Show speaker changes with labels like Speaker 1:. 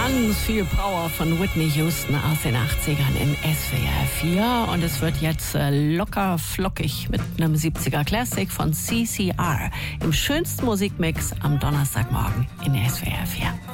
Speaker 1: Ganz viel Power von Whitney Houston aus den 80ern in SWR 4. Und es wird jetzt locker flockig mit einem 70er Classic von CCR im schönsten Musikmix am Donnerstagmorgen in SWR 4.